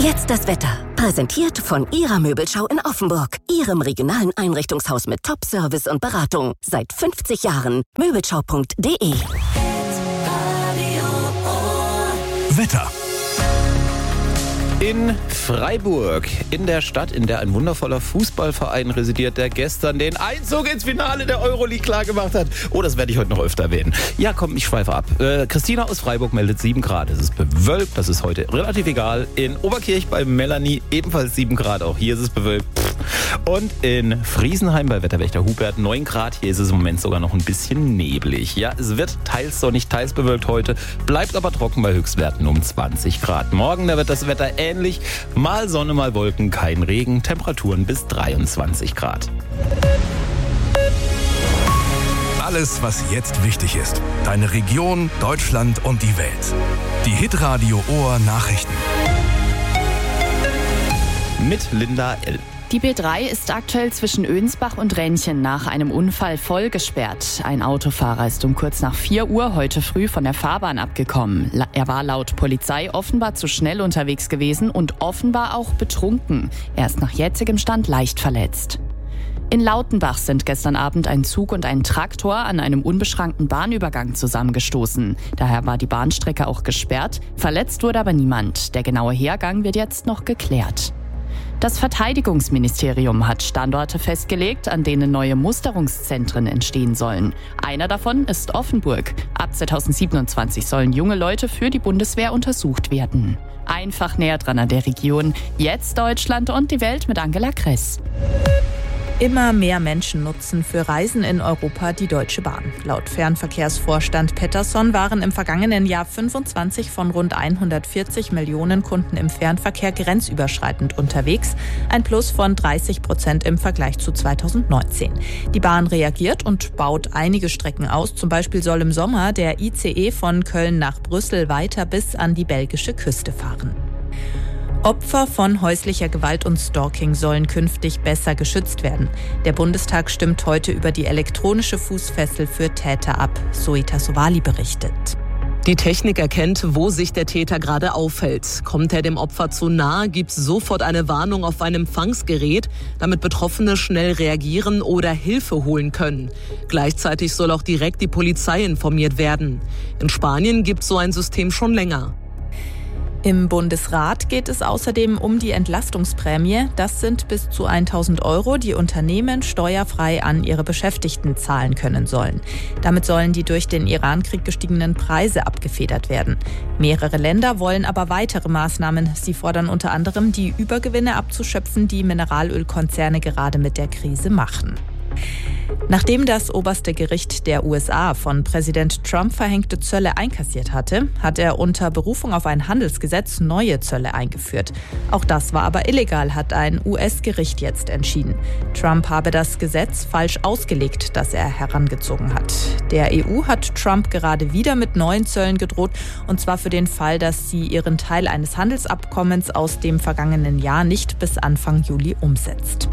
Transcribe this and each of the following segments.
Jetzt das Wetter. Präsentiert von Ihrer Möbelschau in Offenburg. Ihrem regionalen Einrichtungshaus mit Top-Service und Beratung. Seit 50 Jahren. Möbelschau.de. Wetter. In Freiburg, in der Stadt, in der ein wundervoller Fußballverein residiert, der gestern den Einzug ins Finale der Euroleague klargemacht hat. Oh, das werde ich heute noch öfter erwähnen. Ja, komm, ich schweife ab. Christina aus Freiburg meldet 7 Grad. Es ist bewölkt, das ist heute relativ egal. In Oberkirch bei Melanie ebenfalls 7 Grad. Auch hier ist es bewölkt. Und in Friesenheim bei Wetterwächter Hubert 9 Grad. Hier ist es im Moment sogar noch ein bisschen neblig. Ja, es wird teils sonnig, teils bewölkt heute, bleibt aber trocken bei Höchstwerten um 20 Grad. Morgen, da wird das Wetter ähnlich. Mal Sonne, mal Wolken, kein Regen. Temperaturen bis 23 Grad. Alles, was jetzt wichtig ist. Deine Region, Deutschland und die Welt. Die Hitradio Ohr Nachrichten. Mit Linda L. Die B3 ist aktuell zwischen Önsbach und Rennchen nach einem Unfall voll gesperrt. Ein Autofahrer ist um kurz nach 4 Uhr heute früh von der Fahrbahn abgekommen. Er war laut Polizei offenbar zu schnell unterwegs gewesen und offenbar auch betrunken. Er ist nach jetzigem Stand leicht verletzt. In Lautenbach sind gestern Abend ein Zug und ein Traktor an einem unbeschrankten Bahnübergang zusammengestoßen. Daher war die Bahnstrecke auch gesperrt. Verletzt wurde aber niemand. Der genaue Hergang wird jetzt noch geklärt. Das Verteidigungsministerium hat Standorte festgelegt, an denen neue Musterungszentren entstehen sollen. Einer davon ist Offenburg. Ab 2027 sollen junge Leute für die Bundeswehr untersucht werden. Einfach näher dran an der Region. Jetzt Deutschland und die Welt mit Angela Kress. Immer mehr Menschen nutzen für Reisen in Europa die Deutsche Bahn. Laut Fernverkehrsvorstand Pettersson waren im vergangenen Jahr 25 von rund 140 Millionen Kunden im Fernverkehr grenzüberschreitend unterwegs. Ein Plus von 30% im Vergleich zu 2019. Die Bahn reagiert und baut einige Strecken aus. Zum Beispiel soll im Sommer der ICE von Köln nach Brüssel weiter bis an die belgische Küste fahren. Opfer von häuslicher Gewalt und Stalking sollen künftig besser geschützt werden. Der Bundestag stimmt heute über die elektronische Fußfessel für Täter ab, Zoe Tassovali berichtet. Die Technik erkennt, wo sich der Täter gerade aufhält. Kommt er dem Opfer zu nahe, gibt es sofort eine Warnung auf ein Empfangsgerät, damit Betroffene schnell reagieren oder Hilfe holen können. Gleichzeitig soll auch direkt die Polizei informiert werden. In Spanien gibt es so ein System schon länger. Im Bundesrat geht es außerdem um die Entlastungsprämie. Das sind bis zu 1.000 €, die Unternehmen steuerfrei an ihre Beschäftigten zahlen können sollen. Damit sollen die durch den Irankrieg gestiegenen Preise abgefedert werden. Mehrere Länder wollen aber weitere Maßnahmen. Sie fordern unter anderem, die Übergewinne abzuschöpfen, die Mineralölkonzerne gerade mit der Krise machen. Nachdem das oberste Gericht der USA von Präsident Trump verhängte Zölle einkassiert hatte, hat er unter Berufung auf ein Handelsgesetz neue Zölle eingeführt. Auch das war aber illegal, hat ein US-Gericht jetzt entschieden. Trump habe das Gesetz falsch ausgelegt, das er herangezogen hat. Der EU hat Trump gerade wieder mit neuen Zöllen gedroht, und zwar für den Fall, dass sie ihren Teil eines Handelsabkommens aus dem vergangenen Jahr nicht bis Anfang Juli umsetzt.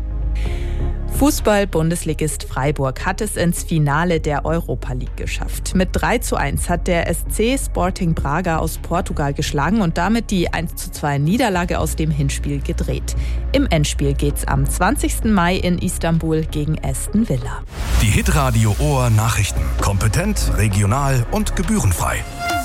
Fußball-Bundesligist Freiburg hat es ins Finale der Europa League geschafft. Mit 3:1 hat der SC Sporting Braga aus Portugal geschlagen und damit die 1:2 Niederlage aus dem Hinspiel gedreht. Im Endspiel geht's am 20. Mai in Istanbul gegen Aston Villa. Die Hitradio Ohr Nachrichten. Kompetent, regional und gebührenfrei.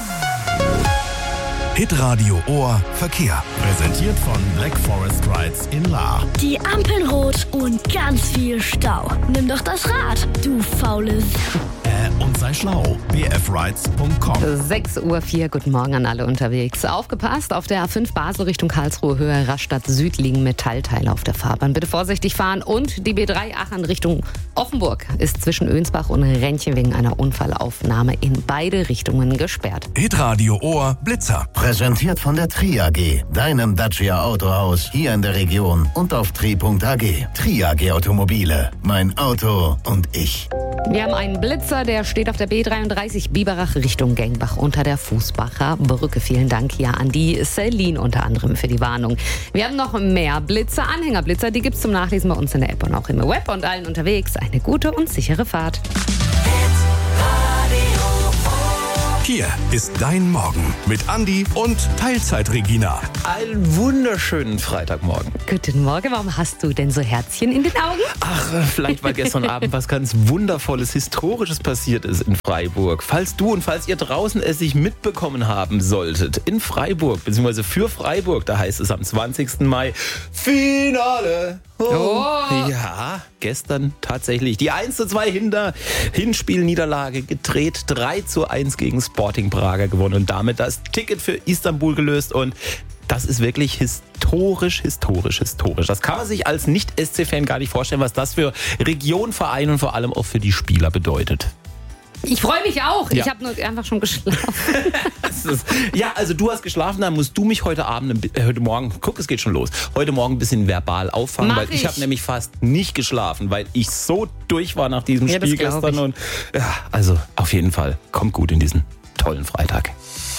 Hitradio Ohr Verkehr. Präsentiert von Black Forest Rides in Lahr. Die Ampeln rot und ganz viel Stau. Nimm doch das Rad, du faule Und sei schlau. bfrides.com. 6:04 Uhr, guten Morgen an alle unterwegs. Aufgepasst, auf der A5 Basel Richtung Karlsruhe Höhe Rastatt Süd liegen Metallteile auf der Fahrbahn. Bitte vorsichtig fahren. Und die B3 Aachen Richtung Offenburg ist zwischen Önsbach und Rennchen wegen einer Unfallaufnahme in beide Richtungen gesperrt. Hitradio Ohr Blitzer. Präsentiert von der Tri AG, deinem Dacia Autohaus hier in der Region und auf tri.ag. Tri AG Automobile, mein Auto und ich. Wir haben einen Blitzer, der steht auf der B33 Biberach Richtung Gengbach unter der Fußbacher Brücke. Vielen Dank hier an die Celine unter anderem für die Warnung. Wir haben noch mehr Blitzer, Anhängerblitzer, die gibt's zum Nachlesen bei uns in der App und auch im Web und allen unterwegs. Eine gute und sichere Fahrt. Hier ist dein Morgen mit Andi und Teilzeit-Regina. Einen wunderschönen Freitagmorgen. Guten Morgen, warum hast du denn so Herzchen in den Augen? Ach, vielleicht weil gestern Abend was ganz Wundervolles, Historisches passiert ist in Freiburg. Falls ihr draußen es sich mitbekommen haben solltet, in Freiburg, beziehungsweise für Freiburg, da heißt es am 20. Mai, Finale. Oh. Ja, gestern tatsächlich die 1:2 Hinspielniederlage gedreht, 3:1 gegen Sporting Braga gewonnen und damit das Ticket für Istanbul gelöst und das ist wirklich historisch. Das kann man sich als Nicht-SC-Fan gar nicht vorstellen, was das für Region, Verein und vor allem auch für die Spieler bedeutet. Ich freue mich auch. Ja. Ich habe nur einfach schon geschlafen. Ja, also du hast geschlafen, dann musst du mich heute Morgen, es geht schon los, heute Morgen ein bisschen verbal auffangen, weil ich habe nämlich fast nicht geschlafen, weil ich so durch war nach diesem Spiel gestern. Und ja, also auf jeden Fall, kommt gut in diesen tollen Freitag.